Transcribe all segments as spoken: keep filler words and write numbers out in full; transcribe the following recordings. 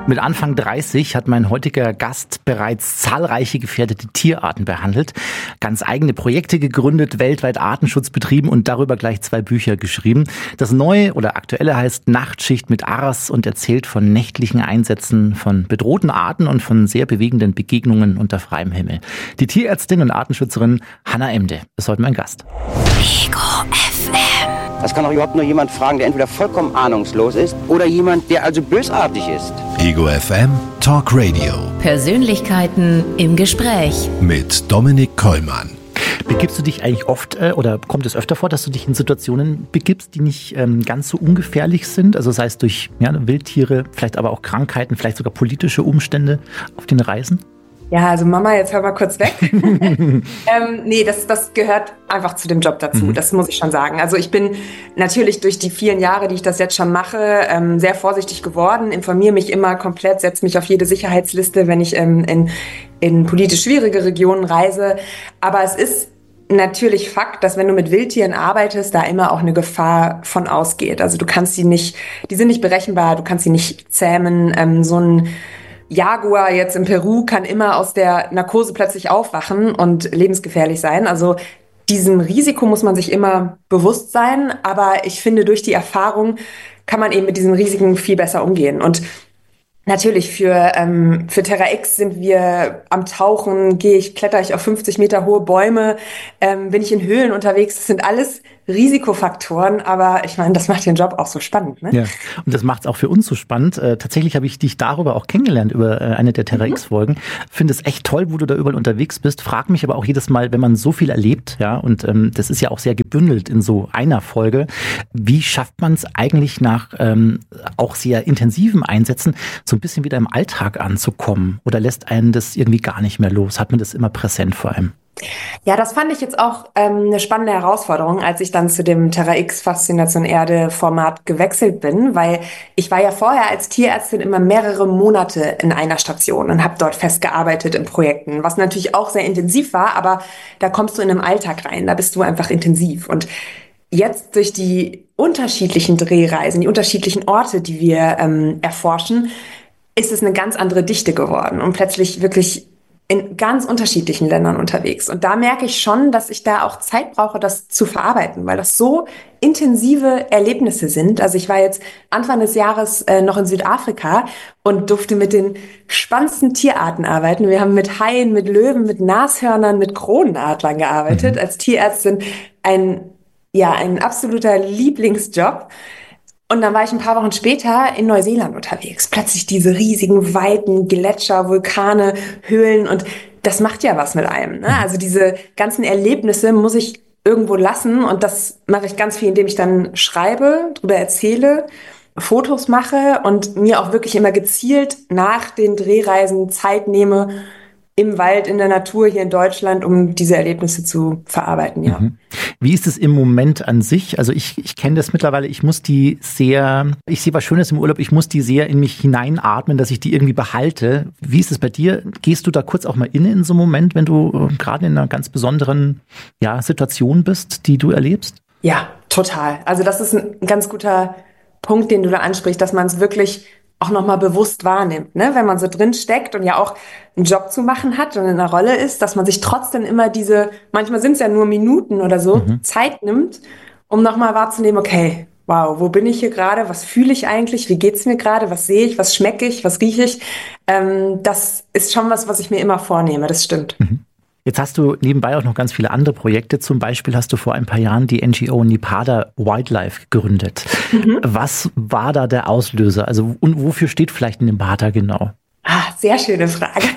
Mit Anfang dreißig hat mein heutiger Gast bereits zahlreiche gefährdete Tierarten behandelt, ganz eigene Projekte gegründet, weltweit Artenschutz betrieben und darüber gleich zwei Bücher geschrieben. Das neue oder aktuelle heißt Nachtschicht mit Ars und erzählt von nächtlichen Einsätzen von bedrohten Arten und von sehr bewegenden Begegnungen unter freiem Himmel. Die Tierärztin und Artenschützerin Hanna Emde ist heute mein Gast. Ego F M. Das kann doch überhaupt nur jemand fragen, der entweder vollkommen ahnungslos ist oder jemand, der also bösartig ist. Ego F M Talk Radio. Persönlichkeiten im Gespräch. Mit Dominik Kollmann. Begibst du dich eigentlich oft äh, oder kommt es öfter vor, dass du dich in Situationen begibst, die nicht ähm, ganz so ungefährlich sind? Also sei es durch ja, Wildtiere, vielleicht aber auch Krankheiten, vielleicht sogar politische Umstände auf den Reisen? Ja, also Mama, jetzt hör mal kurz weg. ähm, nee, das, das gehört einfach zu dem Job dazu, mhm. das muss ich schon sagen. Also ich bin natürlich durch die vielen Jahre, die ich das jetzt schon mache, ähm, sehr vorsichtig geworden, informiere mich immer komplett, setze mich auf jede Sicherheitsliste, wenn ich ähm, in, in politisch schwierige Regionen reise. Aber es ist natürlich Fakt, dass wenn du mit Wildtieren arbeitest, da immer auch eine Gefahr von ausgeht. Also du kannst sie nicht, die sind nicht berechenbar, du kannst sie nicht zähmen, ähm, so ein Jaguar jetzt in Peru kann immer aus der Narkose plötzlich aufwachen und lebensgefährlich sein. Also diesem Risiko muss man sich immer bewusst sein. Aber ich finde, durch die Erfahrung kann man eben mit diesen Risiken viel besser umgehen. Und natürlich für, ähm, für Terra X sind wir am Tauchen, gehe ich, kletter ich auf fünfzig Meter hohe Bäume, ähm, bin ich in Höhlen unterwegs. Das sind alles Risikofaktoren, aber ich meine, das macht den Job auch so spannend. Ne? Ja, und das macht es auch für uns so spannend. Äh, tatsächlich habe ich dich darüber auch kennengelernt, über äh, eine der Terra X-Folgen. Finde es echt toll, wo du da überall unterwegs bist. Frag mich aber auch jedes Mal, wenn man so viel erlebt, ja, und ähm, das ist ja auch sehr gebündelt in so einer Folge, wie schafft man es eigentlich nach ähm, auch sehr intensiven Einsätzen, so ein bisschen wieder im Alltag anzukommen? Oder lässt einen das irgendwie gar nicht mehr los? Hat man das immer präsent vor allem? Ja, das fand ich jetzt auch ähm, eine spannende Herausforderung, als ich dann zu dem Terra X Faszination Erde Format gewechselt bin, weil ich war ja vorher als Tierärztin immer mehrere Monate in einer Station und habe dort festgearbeitet in Projekten, was natürlich auch sehr intensiv war, aber da kommst du in einen Alltag rein, da bist du einfach intensiv. Und jetzt durch die unterschiedlichen Drehreisen, die unterschiedlichen Orte, die wir ähm, erforschen, ist es eine ganz andere Dichte geworden und plötzlich wirklich in ganz unterschiedlichen Ländern unterwegs. Und da merke ich schon, dass ich da auch Zeit brauche, das zu verarbeiten, weil das so intensive Erlebnisse sind. Also ich war jetzt Anfang des Jahres äh, noch in Südafrika und durfte mit den spannendsten Tierarten arbeiten. Wir haben mit Haien, mit Löwen, mit Nashörnern, mit Kronenadlern gearbeitet. Mhm. Als Tierärztin ein, ja, ein absoluter Lieblingsjob. Und dann war ich ein paar Wochen später in Neuseeland unterwegs. Plötzlich diese riesigen, weiten Gletscher, Vulkane, Höhlen und das macht ja was mit einem. Ne? Also diese ganzen Erlebnisse muss ich irgendwo lassen und das mache ich ganz viel, indem ich dann schreibe, drüber erzähle, Fotos mache und mir auch wirklich immer gezielt nach den Drehreisen Zeit nehme, im Wald, in der Natur hier in Deutschland, um diese Erlebnisse zu verarbeiten, ja. Mhm. Wie ist es im Moment an sich? Also ich, ich kenne das mittlerweile, ich muss die sehr, ich sehe was Schönes im Urlaub, ich muss die sehr in mich hineinatmen, dass ich die irgendwie behalte. Wie ist es bei dir? Gehst du da kurz auch mal inne in so einem Moment, wenn du äh, gerade in einer ganz besonderen ja, Situation bist, die du erlebst? Ja, total. Also das ist ein ganz guter Punkt, den du da ansprichst, dass man es wirklich auch nochmal bewusst wahrnimmt, ne? Wenn man so drin steckt und ja auch einen Job zu machen hat und in einer Rolle ist, dass man sich trotzdem immer diese, manchmal sind es ja nur Minuten oder so, mhm. Zeit nimmt, um nochmal wahrzunehmen, okay, wow, wo bin ich hier gerade, was fühle ich eigentlich, wie geht's mir gerade, was sehe ich, was schmecke ich, was rieche ich, ähm, das ist schon was, was ich mir immer vornehme, das stimmt. Mhm. Jetzt hast du nebenbei auch noch ganz viele andere Projekte. Zum Beispiel hast du vor ein paar Jahren die N G O Nepada Wildlife gegründet. Mhm. Was war da der Auslöser? Also und wofür steht vielleicht Nepada genau? Ah, sehr schöne Frage.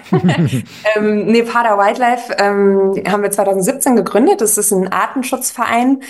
ähm, Nepada Wildlife ähm, haben wir zwanzig siebzehn gegründet. Das ist ein Artenschutzverein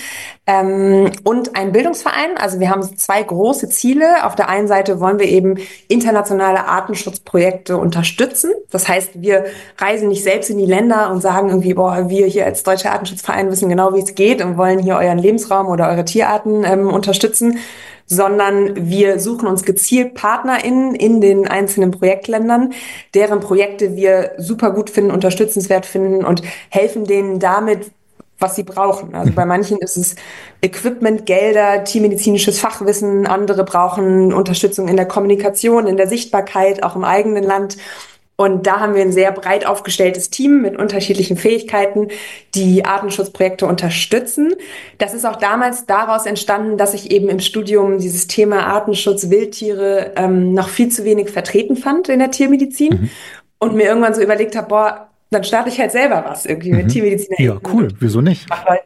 ähm, und ein Bildungsverein. Also wir haben zwei große Ziele. Auf der einen Seite wollen wir eben internationale Artenschutzprojekte unterstützen. Das heißt, wir reisen nicht selbst in die Länder und sagen irgendwie, boah, wir hier als Deutscher Artenschutzverein wissen genau, wie es geht und wollen hier euren Lebensraum oder eure Tierarten ähm, unterstützen, sondern wir suchen uns gezielt PartnerInnen in den einzelnen Projektländern, deren Projekte wir super gut finden, unterstützenswert finden und helfen denen damit was sie brauchen. Also bei manchen ist es Equipment, Gelder, tiermedizinisches Fachwissen. Andere brauchen Unterstützung in der Kommunikation, in der Sichtbarkeit, auch im eigenen Land. Und da haben wir ein sehr breit aufgestelltes Team mit unterschiedlichen Fähigkeiten, die Artenschutzprojekte unterstützen. Das ist auch damals daraus entstanden, dass ich eben im Studium dieses Thema Artenschutz, Wildtiere ähm, noch viel zu wenig vertreten fand in der Tiermedizin. Mhm. Und mir irgendwann so überlegt habe, boah, dann starte ich halt selber was irgendwie mit mhm. Tiermedizin. Ja, cool. Wieso nicht?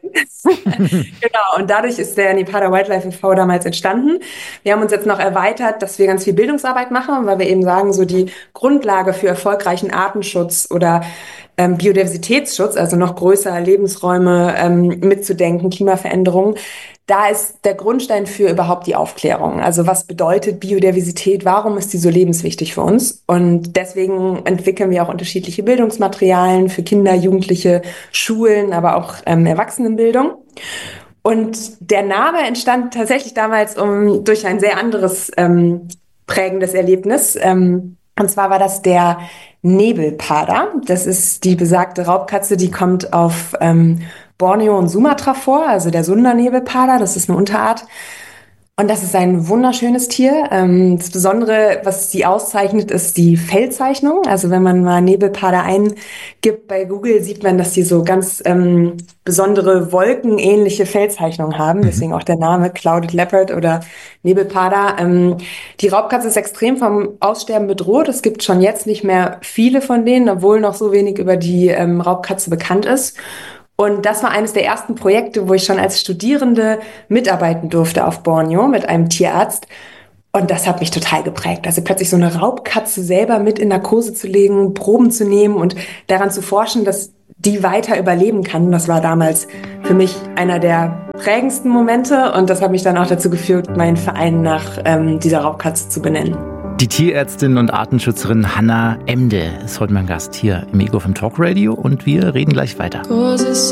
Genau. Und dadurch ist der Nepada Wildlife e V damals entstanden. Wir haben uns jetzt noch erweitert, dass wir ganz viel Bildungsarbeit machen, weil wir eben sagen, so die Grundlage für erfolgreichen Artenschutz oder ähm, Biodiversitätsschutz, also noch größer Lebensräume ähm, mitzudenken, Klimaveränderungen. Da ist der Grundstein für überhaupt die Aufklärung. Also was bedeutet Biodiversität? Warum ist die so lebenswichtig für uns? Und deswegen entwickeln wir auch unterschiedliche Bildungsmaterialien für Kinder, Jugendliche, Schulen, aber auch ähm, Erwachsenenbildung. Und der Name entstand tatsächlich damals um durch ein sehr anderes ähm, prägendes Erlebnis. Ähm, und zwar war das der Nebelpada. Das ist die besagte Raubkatze, die kommt auf ähm, Borneo und Sumatra vor, also der Sunda-Nebelpada, das ist eine Unterart. Und das ist ein wunderschönes Tier. Das Besondere, was sie auszeichnet, ist die Fellzeichnung. Also wenn man mal Nebelpada eingibt bei Google, sieht man, dass die so ganz ähm, besondere wolkenähnliche Fellzeichnungen haben. Deswegen auch der Name Clouded Leopard oder Nebelpada. Ähm, die Raubkatze ist extrem vom Aussterben bedroht. Es gibt schon jetzt nicht mehr viele von denen, obwohl noch so wenig über die ähm, Raubkatze bekannt ist. Und das war eines der ersten Projekte, wo ich schon als Studierende mitarbeiten durfte auf Borneo mit einem Tierarzt. Und das hat mich total geprägt. Also plötzlich so eine Raubkatze selber mit in Narkose zu legen, Proben zu nehmen und daran zu forschen, dass die weiter überleben kann. Das war damals für mich einer der prägendsten Momente. Und das hat mich dann auch dazu geführt, meinen Verein nach ähm, dieser Raubkatze zu benennen. Die Tierärztin und Artenschützerin Hannah Emde ist heute mein Gast hier im Ego vom Talk Radio und wir reden gleich weiter.